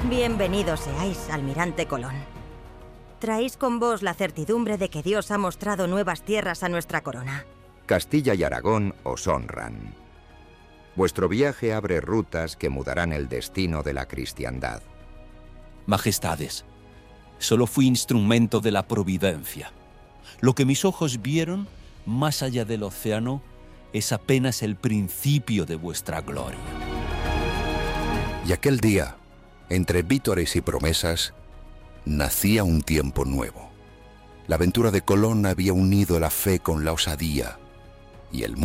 Bienvenidos seáis, almirante Colón. Traéis con vos la certidumbre de que Dios ha mostrado nuevas tierras a nuestra corona. Castilla y Aragón os honran. Vuestro viaje abre rutas que mudarán el destino de la cristiandad. Majestades, solo fui instrumento de la providencia. Lo que mis ojos vieron, más allá del océano, es apenas el principio de vuestra gloria. Y aquel día, entre vítores y promesas, nacía un tiempo nuevo. La aventura de Colón había unido la fe con la osadía, y el